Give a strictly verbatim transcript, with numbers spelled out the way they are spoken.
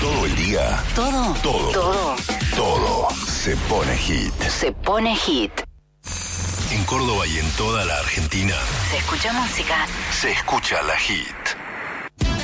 Todo el día. Todo. Todo. Todo. Todo se pone hit. Se pone hit. En Córdoba y en toda la Argentina Se escucha música. se escucha la hit.